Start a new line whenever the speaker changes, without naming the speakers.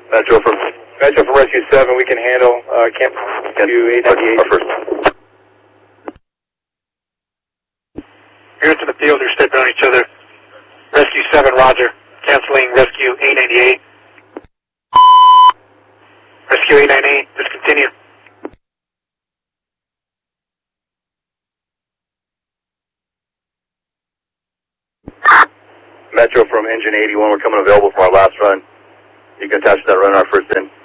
Metro from Rescue 7, we can handle Camp 898.
You're into the field, you're stepping on each other. Rescue 7, roger. Canceling Rescue 898. Rescue 898, discontinue.
Metro from engine 81, we're coming available for our last run. You can attach that run our first in.